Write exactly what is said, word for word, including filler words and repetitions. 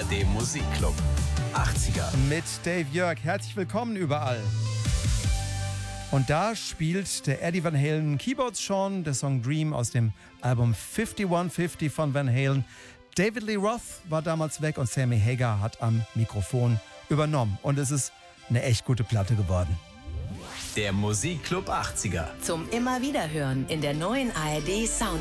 R D Musikclub achtziger. Mit Dave Jörg. Herzlich willkommen überall. Und da spielt der Eddie Van Halen Keyboards schon, der Song Dream aus dem Album fünfty one fifty von Van Halen. David Lee Roth war damals weg und Sammy Hagar hat am Mikrofon übernommen. Und es ist eine echt gute Platte geworden. Der Musikclub achtziger. Zum immer wieder hören in der neuen A R D Sound